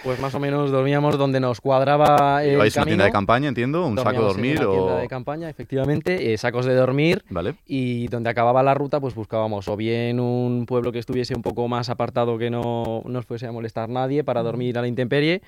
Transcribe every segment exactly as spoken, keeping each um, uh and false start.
Pues más o menos dormíamos donde nos cuadraba el ¿Vais camino. una tienda de campaña, entiendo? ¿Un saco de dormir? En una o... tienda de campaña, efectivamente, eh, sacos de dormir. Vale. Y donde acababa la ruta, pues buscábamos o bien un pueblo que estuviese un poco más apartado, que no nos fuese a molestar nadie, para dormir a la intemperie.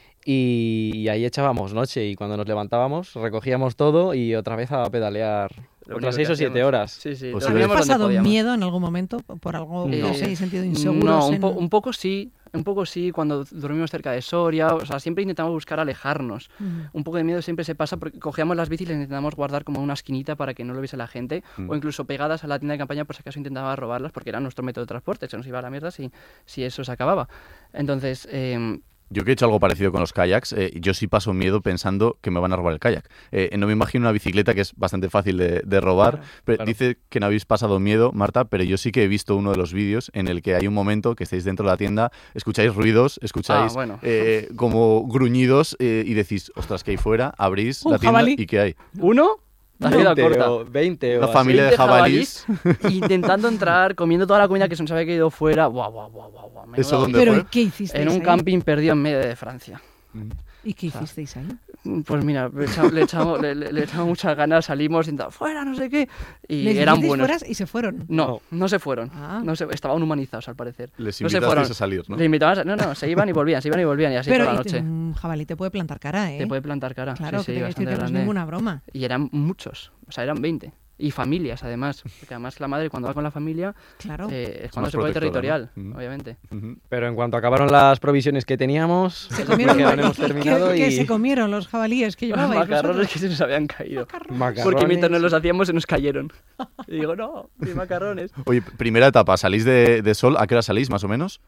Y ahí echábamos noche, y cuando nos levantábamos recogíamos todo y otra vez a pedalear Lo otras único seis que o siete hacíamos. horas. Sí, sí. Pues ¿Habéis dormíamos donde pasado podíamos. miedo en algún momento por algo, No. no sé, sentido Eh, inseguros? No, un, en- po- un poco sí, un poco sí, cuando dormimos cerca de Soria, o sea, siempre intentamos buscar alejarnos. Mm. Un poco de miedo siempre se pasa porque cogíamos las bicis y las intentamos guardar como en una esquinita para que no lo viese la gente, Mm. o incluso pegadas a la tienda de campaña por si acaso intentaba robarlas, porque era nuestro método de transporte, se nos iba a la mierda si, si eso se acababa. Entonces, eh, Yo que he hecho algo parecido con los kayaks, eh, yo sí paso miedo pensando que me van a robar el kayak. Eh, no me imagino una bicicleta, que es bastante fácil de, de robar. Claro, Pero claro. dice que no habéis pasado miedo, Marta, pero yo sí que he visto uno de los vídeos en el que hay un momento que estáis dentro de la tienda, escucháis ruidos, escucháis Ah, bueno. eh, como gruñidos eh, y decís, ostras, que hay fuera, abrís Un la tienda jabalí. y ¿qué hay? ¿uno? La vida veinte corta. o veinte o Una así. familia de veinte jabalís. intentando entrar, comiendo toda la comida que se nos había quedado fuera. Buah, buah, buah, buah, buah, menuda ¿Eso dónde Pero fue? ¿y qué hicisteis En un ahí? camping perdido en medio de Francia. ¿Y qué hicisteis ahí? Pues mira, le echamos, le echamos, le, le- le echamos muchas ganas, salimos, intentamos, fuera, no sé qué, y Les eran dijisteis buenos. fueras y se fueron. No, no se fueron. Ah. No se, estaban humanizados, al parecer. Les no se invitasteis fueron. a salir, ¿no? Le invitaban a- no, no, se iban y volvían, se iban y volvían, y así Pero toda la y te- noche. un jabalí te puede plantar cara, ¿eh? Te puede plantar cara. Claro, sí, que sí, te voy a decir bastante que no es grande. ninguna broma. Y eran muchos, o sea, eran veinte. Y familias, además. Porque además la madre, cuando va con la familia, Claro. eh, es más cuando se pone protectora, territorial, ¿no? Ujú. obviamente. Ujú. Pero en cuanto acabaron las provisiones que teníamos, Se comieron que los- hemos ¿qué- terminado qué, qué y se comieron los jabalíes que Los llevabais macarrones vosotros? que se nos habían caído. macarrones. Porque mientras nos los hacíamos se nos cayeron. Y digo, no, mis macarrones. Oye, primera etapa, ¿salís de, de Sol? ¿A qué hora salís, más o menos?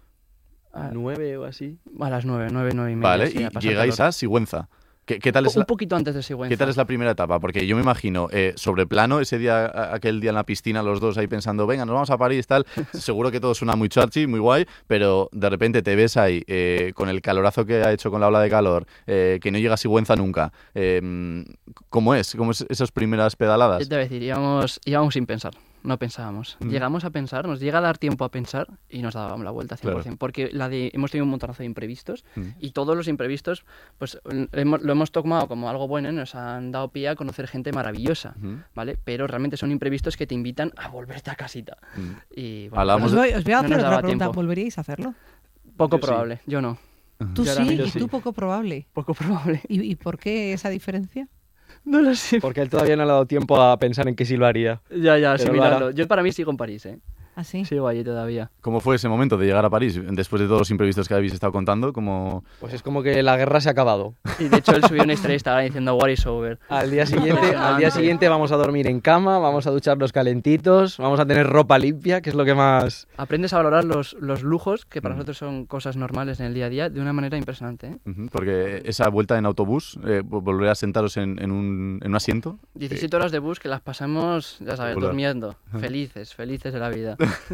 A, nueve o así. a las nueve, nueve, nueve y media. Vale, sí, y a pasar llegáis calor. a Sigüenza. ¿Qué, qué tal es Un la, poquito antes de Sigüenza. ¿Qué tal es la primera etapa? Porque yo me imagino, eh, sobre plano, ese día, a- aquel día en la piscina, los dos ahí pensando, venga, nos vamos a París, tal. Seguro que todo suena muy chachi, muy guay, pero de repente te ves ahí eh, con el calorazo que ha hecho con la ola de calor, eh, que no llega a Sigüenza nunca. Eh, ¿Cómo es? ¿Cómo es esas primeras Yo pedaladas? te voy a decir, íbamos, íbamos sin pensar, no pensábamos. Mm. Llegamos a pensar, nos llega a dar tiempo a pensar y nos dábamos la vuelta cien por ciento. Claro. Porque la de, hemos tenido un montonazo de imprevistos Mm. y todos los imprevistos pues hemos- lo hemos tomado como algo bueno y nos han dado pie a conocer gente maravillosa, Ujú. ¿vale? Pero realmente son imprevistos que te invitan a volverte a casita. Mm. Y bueno, Hablamos Os de- voy, os voy a no hacer nos otra daba pregunta. tiempo. ¿Volveríais a hacerlo? poco Yo sí. probable, yo no. Tú Yo sí ahora y mismo sí. tú poco probable. Poco probable. ¿Y, y por qué esa diferencia? No lo sé. Porque él todavía no le ha dado tiempo a pensar en que sí lo haría. Ya, ya, Pero asimilarlo. Lara- Yo para mí sigo en París, ¿eh? ¿Así? Sigo allí todavía. ¿Cómo fue ese momento de llegar a París? Después de todos los imprevistos que habéis estado contando, ¿cómo... Pues es como que la guerra se ha acabado. Y de hecho él subió una historia de Instagram diciendo War is over. Al día siguiente, al día siguiente vamos a dormir en cama, vamos a ducharnos calentitos, vamos a tener ropa limpia, que es lo que más... Aprendes a valorar los, los lujos, que para Mm. nosotros son cosas normales en el día a día, de una manera impresionante. ¿eh? Ujú, porque esa vuelta en autobús, eh, vo- volver a sentaros en, en un, en un asiento... diecisiete horas de bus que las pasamos, ya sabes, Regular. durmiendo. Felices, felices de la vida.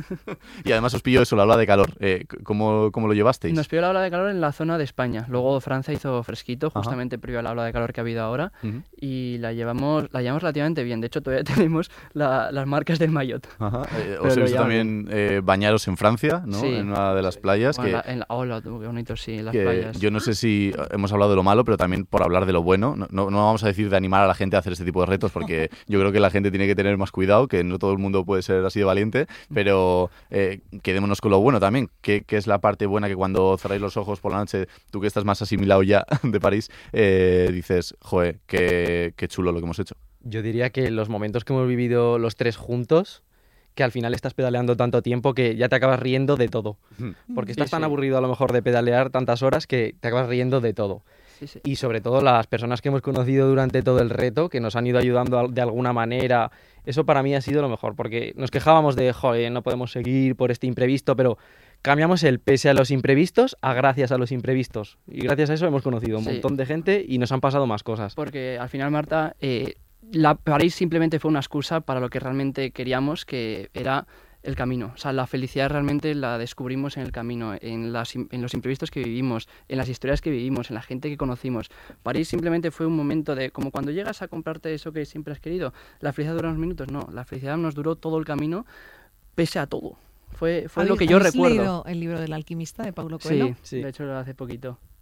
Y además os pilló eso, la ola de calor. Eh, c- ¿cómo, ¿Cómo lo llevasteis? Nos pilló la ola de calor en la zona de España. Luego Francia hizo fresquito, Ajá. justamente previo a la ola de calor que ha habido ahora. Ujú. Y la llevamos, la llevamos relativamente bien. De hecho, todavía tenemos la- las marcas del maillot. Ajá. Eh, Pero os he lo visto llaman. también eh, bañaros en Francia, ¿no? Sí. En una de las playas. Bueno, que, en la- en la- hola, tú, qué bonito, sí, en las que playas. yo no sé si hemos hablado de lo malo, pero también por hablar de lo bueno. No, no, no vamos a decir de animar a la gente a hacer este tipo de retos, porque yo creo que la gente tiene que tener más cuidado, que no todo el mundo puede ser así de valiente, pero eh, quedémonos con lo bueno también. ¿Qué, qué es la parte buena que cuando cerráis los ojos por la noche, tú que estás más asimilado ya de París, eh, dices, joder, qué, qué chulo lo que hemos hecho? Yo diría que los momentos que hemos vivido los tres juntos, que al final estás pedaleando tanto tiempo que ya te acabas riendo de todo. Porque Sí, estás tan sí. aburrido a lo mejor de pedalear tantas horas que te acabas riendo de todo. Sí, sí. Y sobre todo las personas que hemos conocido durante todo el reto, que nos han ido ayudando al- de alguna manera, eso para mí ha sido lo mejor, porque nos quejábamos de, joder, no podemos seguir por este imprevisto, pero cambiamos el pese a los imprevistos a gracias a los imprevistos. Y gracias a eso hemos conocido un Sí. montón de gente y nos han pasado más cosas. Porque al final, Marta, eh, la París simplemente fue una excusa para lo que realmente queríamos, que era el camino. O sea, la felicidad realmente la descubrimos en el camino, en, las, im- en los imprevistos que vivimos, en las historias que vivimos, en la gente que conocimos. París simplemente fue un momento de, como cuando llegas a comprarte eso que siempre has querido, la felicidad dura unos minutos. No, la felicidad nos duró todo el camino, pese a todo. Fue, fue lo ¿Habéis- que yo habéis recuerdo. leído el libro del alquimista de Paulo Coelho? Sí, Sí. de hecho hace poquito.